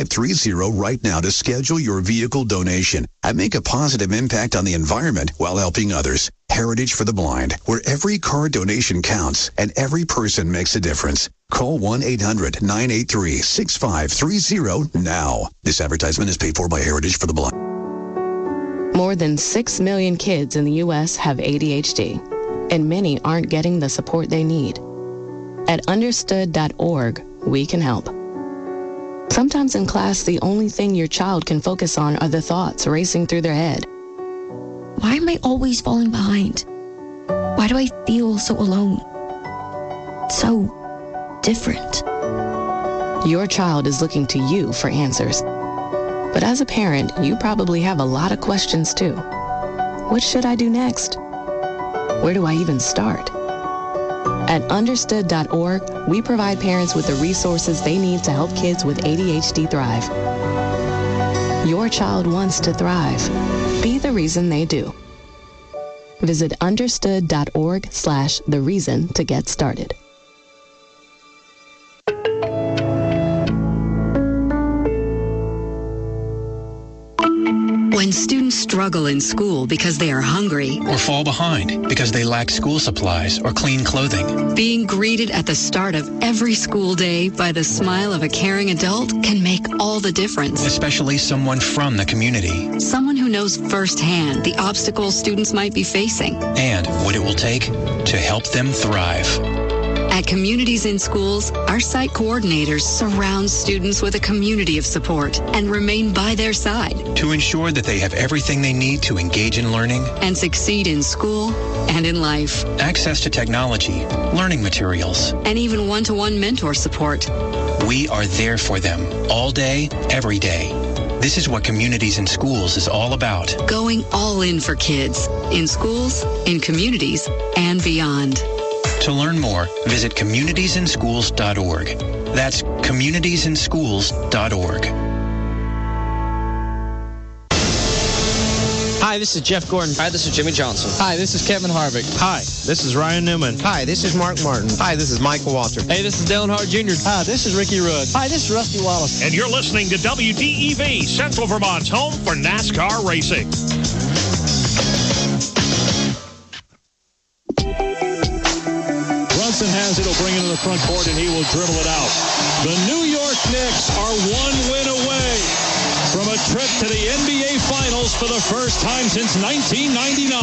6530 right now to schedule your vehicle donation and make a positive impact on the environment while helping others. Heritage for the Blind, where every car donation counts and every person makes a difference. Call 1-800-983-6530 now. This advertisement is paid for by Heritage for the Blind. More than 6 million kids in the U.S. have ADHD, and many aren't getting the support they need. At understood.org, we can help. Sometimes in class, the only thing your child can focus on are the thoughts racing through their head. Why am I always falling behind? Why do I feel so alone? So different. Your child is looking to you for answers. But as a parent, you probably have a lot of questions too. What should I do next? Where do I even start? At understood.org, we provide parents with the resources they need to help kids with ADHD thrive. Your child wants to thrive. Be the reason they do. Visit understood.org/the-reason to get started. When students struggle in school because they are hungry or fall behind because they lack school supplies or clean clothing, being greeted at the start of every school day by the smile of a caring adult can make all the difference. Especially someone from the community. Someone who knows firsthand the obstacles students might be facing. And what it will take to help them thrive. At Communities in Schools, our site coordinators surround students with a community of support and remain by their side to ensure that they have everything they need to engage in learning and succeed in school and in life. Access to technology, learning materials, and even one-to-one mentor support. We are there for them all day, every day. This is what Communities in Schools is all about. Going all in for kids, in schools, in communities, and beyond. To learn more, visit communitiesinschools.org. That's communitiesinschools.org. Hi, this is Jeff Gordon. Hi, this is Jimmy Johnson. Hi, this is Kevin Harvick. Hi, this is Ryan Newman. Hi, this is Mark Martin. Hi, this is Michael Walter. Hey, this is Dale Hart Jr. Hi, this is Ricky Rudd. Hi, this is Rusty Wallace. And you're listening to WDEV, Central Vermont's home for NASCAR racing. Brunson has it. He'll bring it to the front court, and he will dribble it out. The New York Knicks are one win away from a trip to the NBA Finals for the first time since 1999.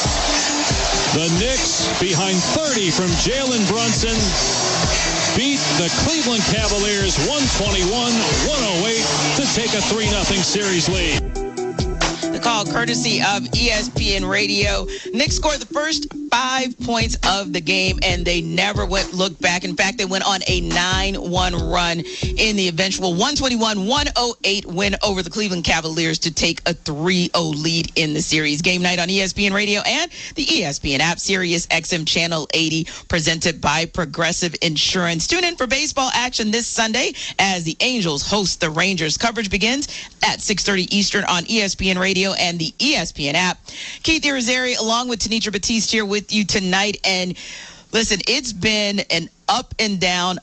The Knicks, behind 30 from Jalen Brunson, beat the Cleveland Cavaliers 121-108 to take a 3-0 series lead. The call courtesy of ESPN Radio. Knicks scored the first 5 points of the game, and they never looked back. In fact, they went on a 9-1 run in the eventual 121-108 win over the Cleveland Cavaliers to take a 3-0 lead in the series. Game night on ESPN Radio and the ESPN app, Sirius XM Channel 80, presented by Progressive Insurance. Tune in for baseball action this Sunday as the Angels host the Rangers. Coverage begins at 6:30 Eastern on ESPN Radio and the ESPN app. Keith Irizarry along with Tenitra Batiste here with you tonight. And listen, it's been an up and down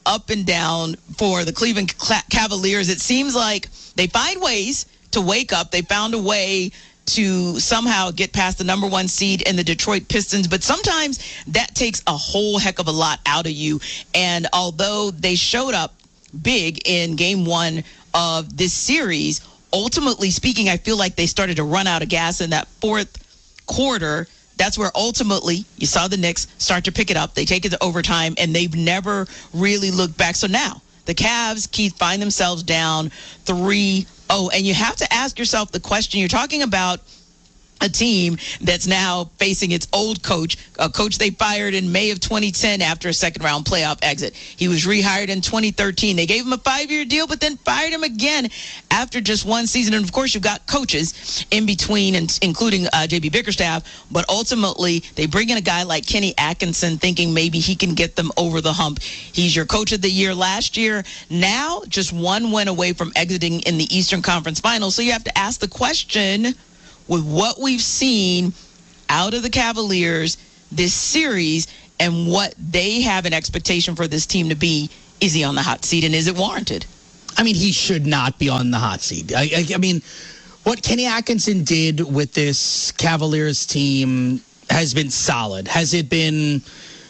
for the Cleveland Cavaliers. It seems like they find ways to wake up. They found a way to somehow get past the number 1 seed in the Detroit Pistons, but sometimes that takes a whole heck of a lot out of you. And although they showed up big in game 1 of this series, ultimately speaking, I feel like they started to run out of gas in that fourth quarter. That's where ultimately you saw the Knicks start to pick it up. They take it to overtime, and they've never really looked back. So now the Cavs, Keith, find themselves down 3-0. And you have to ask yourself the question. You're talking about a team that's now facing its old coach, a coach they fired in May of 2010 after a second-round playoff exit. He was rehired in 2013. They gave him a 5-year deal, but then fired him again after just one season. And, of course, you've got coaches in between, including J.B. Bickerstaff, but ultimately they bring in a guy like Kenny Atkinson thinking maybe he can get them over the hump. He's your coach of the year last year. Now just one win away from exiting in the Eastern Conference Finals. So you have to ask the question, with what we've seen out of the Cavaliers this series and what they have an expectation for this team to be, is he on the hot seat and is it warranted? I mean, he should not be on the hot seat. I mean, what Kenny Atkinson did with this Cavaliers team has been solid. Has it been,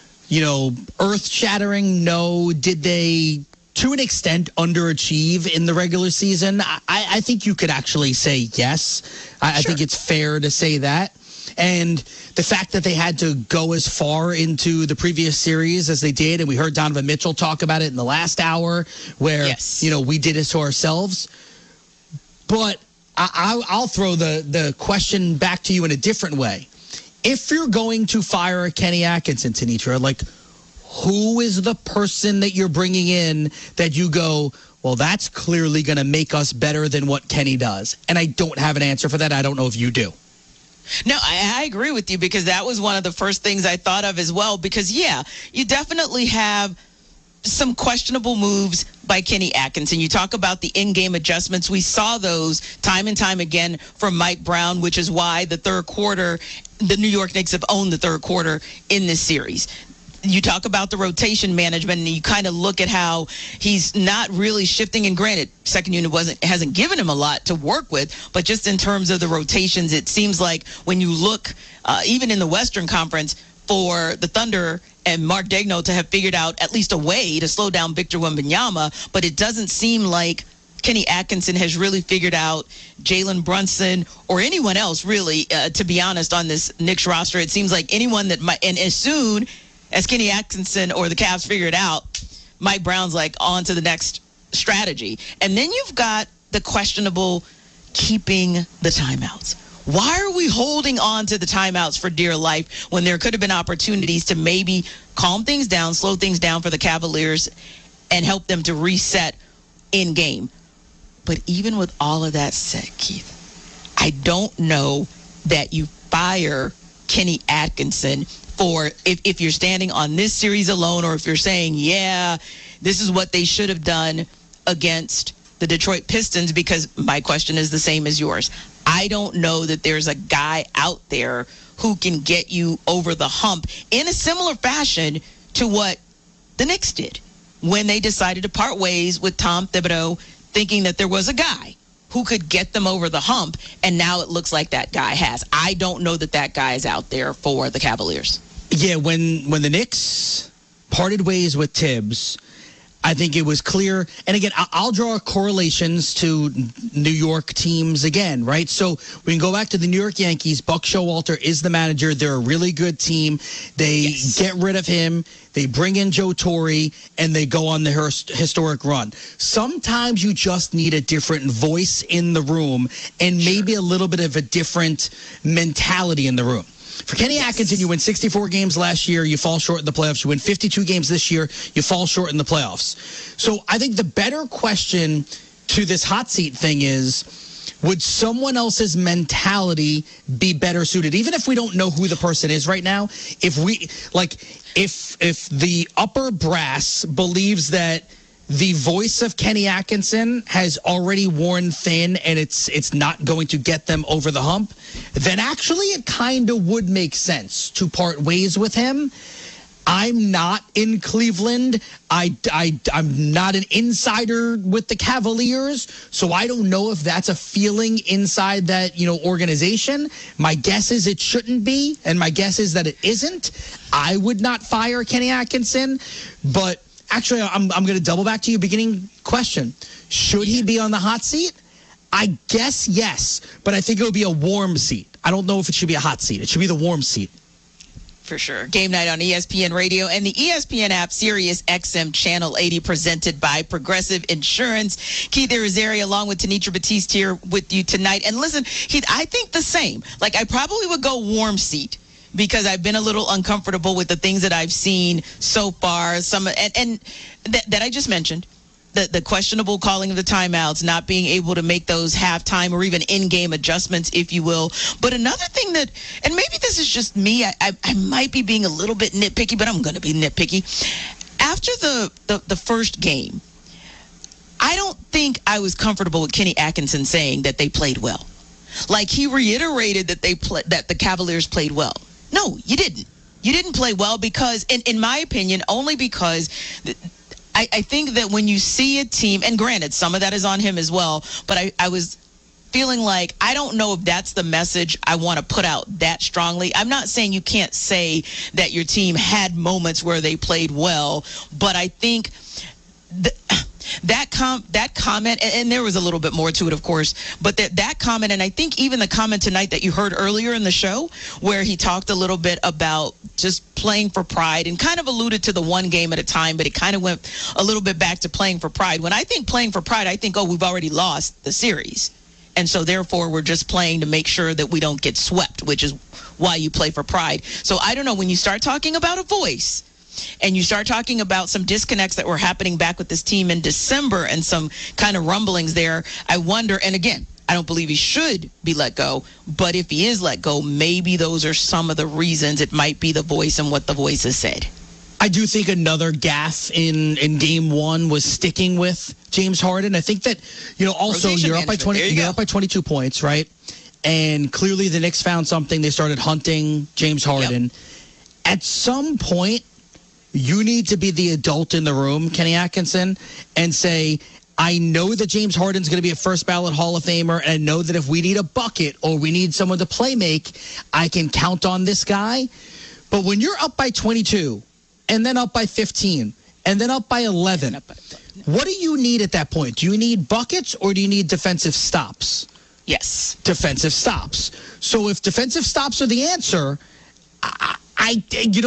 earth-shattering? No. Did they, to an extent, underachieve in the regular season? I think you could actually say yes. I think it's fair to say that. And the fact that they had to go as far into the previous series as they did, and we heard Donovan Mitchell talk about it in the last hour, where, we did this to ourselves. But I'll throw the question back to you in a different way. If you're going to fire Kenny Atkinson, Tenitra, like, who is the person that you're bringing in that you go, well, that's clearly going to make us better than what Kenny does? And I don't have an answer for that. I don't know if you do. No, I agree with you, because that was one of the first things I thought of as well. Because, you definitely have some questionable moves by Kenny Atkinson. You talk about the in-game adjustments. We saw those time and time again from Mike Brown, which is why the third quarter, the New York Knicks have owned the third quarter in this series. You talk about the rotation management, and you kind of look at how he's not really shifting. And granted, second unit hasn't given him a lot to work with, but just in terms of the rotations, it seems like when you look, even in the Western Conference, for the Thunder and Mark Daigneault to have figured out at least a way to slow down Victor Wembanyama, but it doesn't seem like Kenny Atkinson has really figured out Jalen Brunson or anyone else, really, to be honest, on this Knicks roster. It seems like anyone that might, and as soon as Kenny Atkinson or the Cavs figure it out, Mike Brown's like on to the next strategy. And then you've got the questionable keeping the timeouts. Why are we holding on to the timeouts for dear life when there could have been opportunities to maybe calm things down, slow things down for the Cavaliers, and help them to reset in game? But even with all of that said, Keith, I don't know that you fire Kenny Atkinson for if you're standing on this series alone, or if you're saying, this is what they should have done against the Detroit Pistons, because my question is the same as yours. I don't know that there's a guy out there who can get you over the hump in a similar fashion to what the Knicks did when they decided to part ways with Tom Thibodeau, thinking that there was a guy who could get them over the hump, and now it looks like that guy has. I don't know that guy is out there for the Cavaliers. Yeah, when the Knicks parted ways with Tibbs, I think it was clear. And again, I'll draw correlations to New York teams again, right? So we can go back to the New York Yankees. Buck Showalter is the manager. They're a really good team. They get rid of him. They bring in Joe Torre, and they go on the historic run. Sometimes you just need a different voice in the room and maybe a little bit of a different mentality in the room. For Kenny Atkinson, you win 64 games last year, you fall short in the playoffs. You win 52 games this year, you fall short in the playoffs. So I think the better question to this hot seat thing is, would someone else's mentality be better suited? Even if we don't know who the person is right now, if the upper brass believes that the voice of Kenny Atkinson has already worn thin and it's not going to get them over the hump, then actually it kind of would make sense to part ways with him. I'm not in Cleveland. I'm not an insider with the Cavaliers, so I don't know if that's a feeling inside that, organization. My guess is it shouldn't be, and my guess is that it isn't. I would not fire Kenny Atkinson, but actually, I'm going to double back to your beginning question. Should he be on the hot seat? I guess yes, but I think it would be a warm seat. I don't know if it should be a hot seat. It should be the warm seat. For sure. Game night on ESPN Radio and the ESPN app, Sirius XM Channel 80, presented by Progressive Insurance. Keith Irizarry along with Tenitra Batiste here with you tonight. And listen, Keith, I think the same. Like, I probably would go warm seat, because I've been a little uncomfortable with the things that I've seen so far. Some and that I just mentioned, the questionable calling of the timeouts, not being able to make those halftime or even in-game adjustments, if you will. But another thing that, and maybe this is just me, I might be being a little bit nitpicky, but I'm going to be nitpicky. After the first game, I don't think I was comfortable with Kenny Atkinson saying that they played well. Like, he reiterated that that the Cavaliers played well. No, you didn't. You didn't play well because, in my opinion, only because I think that when you see a team, and granted, some of that is on him as well, but I was feeling like I don't know if that's the message I want to put out that strongly. I'm not saying you can't say that your team had moments where they played well, but I think that comment, and there was a little bit more to it, of course, but that comment, and I think even the comment tonight that you heard earlier in the show, where he talked a little bit about just playing for pride and kind of alluded to the one game at a time, but it kind of went a little bit back to playing for pride. When I think playing for pride, I think, oh, we've already lost the series. And so therefore we're just playing to make sure that we don't get swept, which is why you play for pride. So I don't know, when you start talking about a voice, and you start talking about some disconnects that were happening back with this team in December and some kind of rumblings there, I wonder, and again, I don't believe he should be let go, but if he is let go, maybe those are some of the reasons. It might be the voice and what the voice has said. I do think another gaffe in game one was sticking with James Harden. I think that, also you're up by 22 points, right? And clearly the Knicks found something. They started hunting James Harden. Yep. At some point, you need to be the adult in the room, Kenny Atkinson, and say, I know that James Harden's going to be a first ballot Hall of Famer, and I know that if we need a bucket or we need someone to play make, I can count on this guy. But when you're up by 22 and then up by 15 and then up by 11, what do you need at that point? Do you need buckets or do you need defensive stops? Yes. Defensive stops. So if defensive stops are the answer, I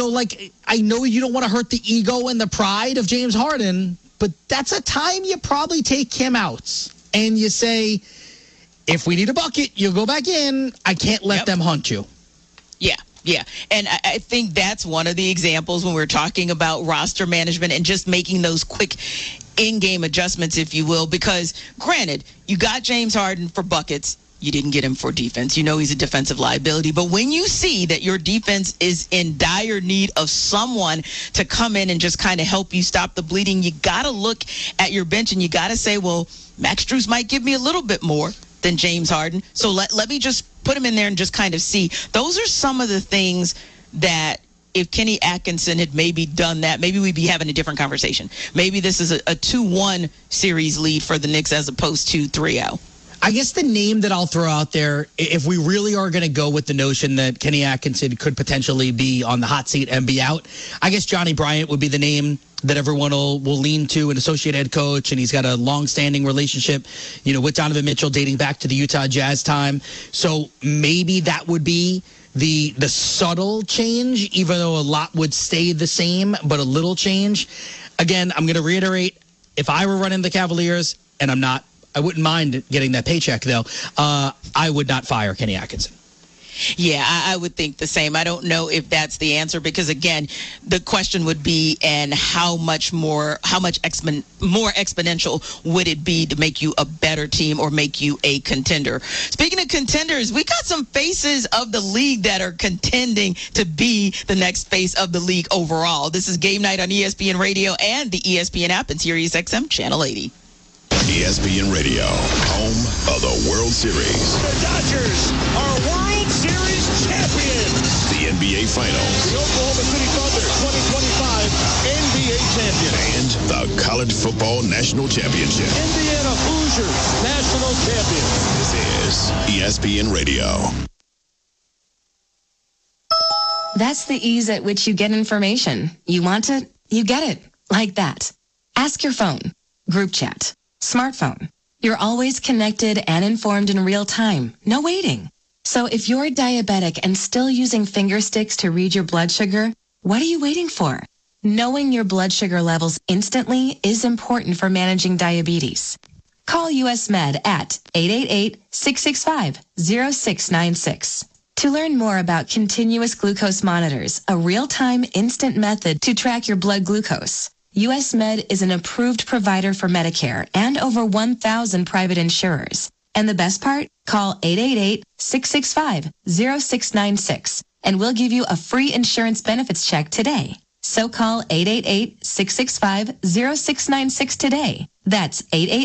know you don't want to hurt the ego and the pride of James Harden, but that's a time you probably take him out and you say, if we need a bucket, you go back in. I can't let them hunt you. Yeah. And I think that's one of the examples when we're talking about roster management and just making those quick in-game adjustments, if you will, because granted, you got James Harden for buckets. You didn't get him for defense. He's a defensive liability. But when you see that your defense is in dire need of someone to come in and just kind of help you stop the bleeding, you got to look at your bench and you got to say, well, Max Strus might give me a little bit more than James Harden. So let me just put him in there and just kind of see. Those are some of the things that if Kenny Atkinson had maybe done that, maybe we'd be having a different conversation. Maybe this is a 2-1 series lead for the Knicks as opposed to 3-0. I guess the name that I'll throw out there, if we really are going to go with the notion that Kenny Atkinson could potentially be on the hot seat and be out, I guess Johnny Bryant would be the name that everyone will lean to, an associate head coach, and he's got a long-standing relationship, with Donovan Mitchell dating back to the Utah Jazz time. So maybe that would be the subtle change, even though a lot would stay the same, but a little change. Again, I'm going to reiterate, if I were running the Cavaliers, and I'm not, I wouldn't mind getting that paycheck, though. I would not fire Kenny Atkinson. Yeah, I would think the same. I don't know if that's the answer because, again, the question would be, and how much more exponential would it be to make you a better team or make you a contender? Speaking of contenders, we got some faces of the league that are contending to be the next face of the league overall. This is Game Night on ESPN Radio and the ESPN app and Sirius XM Channel 80. ESPN Radio, home of the World Series. The Dodgers are World Series champions. The NBA Finals. The Oklahoma City Thunder 2025 NBA champion. And the College Football National Championship. Indiana Hoosiers national champions. This is ESPN Radio. That's the ease at which you get information. You want it, you get it. Like that. Ask your phone. Group chat. Smartphone. You're always connected and informed in real time. No waiting. So if you're diabetic and still using finger sticks to read your blood sugar, what are you waiting for? Knowing your blood sugar levels instantly is important for managing diabetes. Call US Med at 888-665-0696. To learn more about continuous glucose monitors, a real-time instant method to track your blood glucose. US Med is an approved provider for Medicare and over 1,000 private insurers. And the best part? Call 888-665-0696 and we'll give you a free insurance benefits check today. So call 888-665-0696 today. That's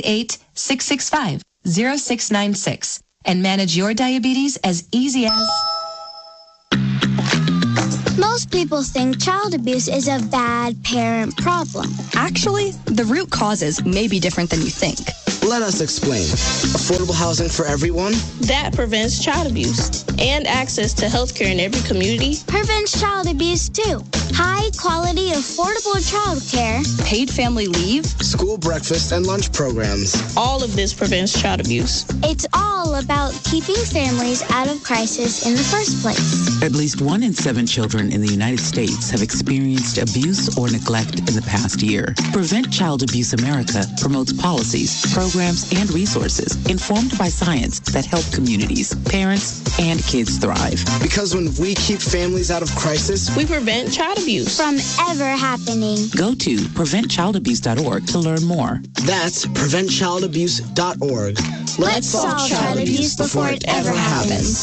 888-665-0696 and manage your diabetes as easy as... Most people think child abuse is a bad parent problem. Actually, the root causes may be different than you think. Let us explain. Affordable housing for everyone? That prevents child abuse. And access to health care in every community prevents child abuse too. High quality, affordable child care. Paid family leave. School breakfast and lunch programs. All of this prevents child abuse. It's all about keeping families out of crisis in the first place. At least 1 in 7 children in the United States have experienced abuse or neglect in the past year. Prevent Child Abuse America promotes policies, programs, and resources informed by science that help communities, parents, and kids thrive. Because when we keep families out of crisis, we prevent child abuse from ever happening. Go to preventchildabuse.org to learn more. That's preventchildabuse.org. Let's solve child abuse before it ever happens.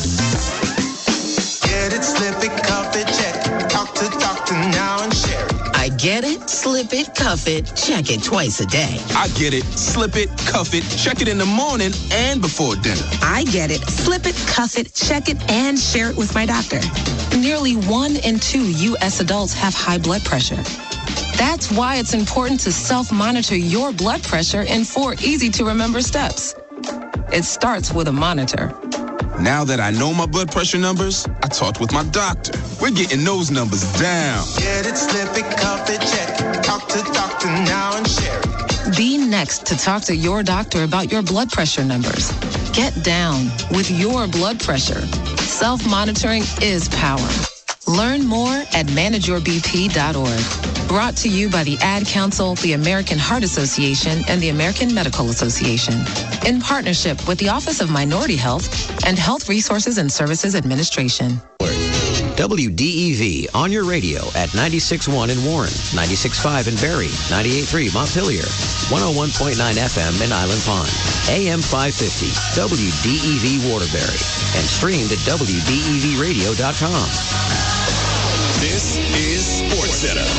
Get it, slip it, cuff it, check it. Talk to doctor now and share it. I get it, slip it, cuff it, check it twice a day. I get it, slip it, cuff it, check it in the morning and before dinner. I get it, slip it, cuff it, check it, and share it with my doctor. Nearly 1 in 2 U.S. adults have high blood pressure. That's why it's important to self-monitor your blood pressure in 4 easy-to-remember steps. It starts with a monitor. Now that I know my blood pressure numbers, I talked with my doctor. We're getting those numbers down. Get it, slip it, cuff it, check it. Talk to doctor now and share it. Be next to talk to your doctor about your blood pressure numbers. Get down with your blood pressure. Self-monitoring is power. Learn more at manageyourbp.org. Brought to you by the Ad Council, the American Heart Association, and the American Medical Association. In partnership with the Office of Minority Health and Health Resources and Services Administration. WDEV on your radio at 96.1 in Warren, 96.5 in Barrie, 98.3 Montpelier, 101.9 FM in Island Pond, AM 550, WDEV Waterbury, and streamed at WDEVradio.com. This is SportsCenter.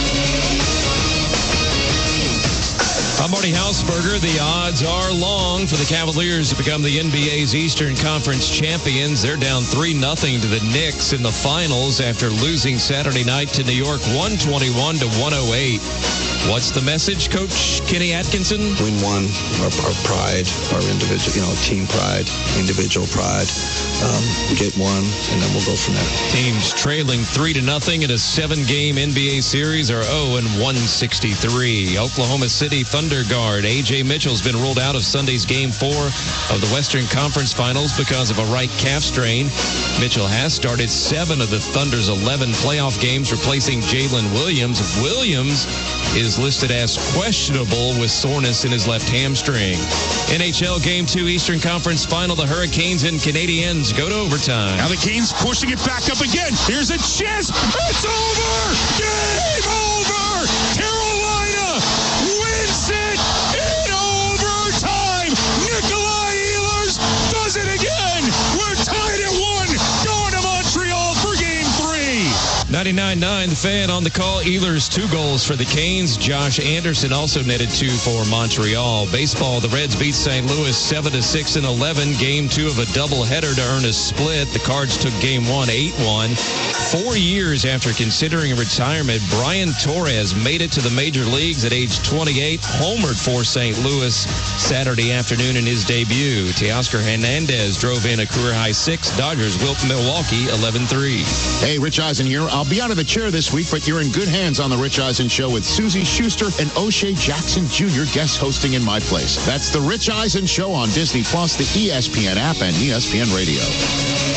I'm Marty Hausberger. The odds are long for the Cavaliers to become the NBA's Eastern Conference champions. They're down 3-0 to the Knicks in the finals after losing Saturday night to New York 121-108. What's the message, Coach Kenny Atkinson? Win one, our pride, our individual, team pride, individual pride. Get one, and then we'll go from there. Teams trailing 3-0 in a 7-game NBA series are 0-163. Oklahoma City Thunder guard A.J. Mitchell's been ruled out of Sunday's Game 4 of the Western Conference Finals because of a right calf strain. Mitchell has started 7 of the Thunder's 11 playoff games, replacing Jalen Williams. Williams is listed as questionable with soreness in his left hamstring. NHL Game 2 Eastern Conference Final. The Hurricanes and Canadiens go to overtime. Now the Canes pushing it back up again. Here's a chance. It's over. Game over. Carolina wins it in overtime. Nikolai Ehlers does it again. We're tied at 1. Going to Montreal for Game 3. 99.9, the Fan on the call. Ehlers 2 goals for the Canes. Josh Anderson also netted 2 for Montreal. Baseball, the Reds beat St. Louis 7-6 in 11. Game 2 of a doubleheader to earn a split. The Cards took Game 1 8-1. 4 years after considering retirement, Brian Torres made it to the major leagues at age 28. Homered for St. Louis Saturday afternoon in his debut. Teoscar Hernandez drove in a career-high 6. Dodgers whipped Milwaukee 11-3. Hey, Rich Eisen here. I'll be out of the chair this week, but you're in good hands on The Rich Eisen Show with Susie Schuster and O'Shea Jackson Jr. guest hosting in my place. That's The Rich Eisen Show on Disney Plus, the ESPN app, and ESPN Radio.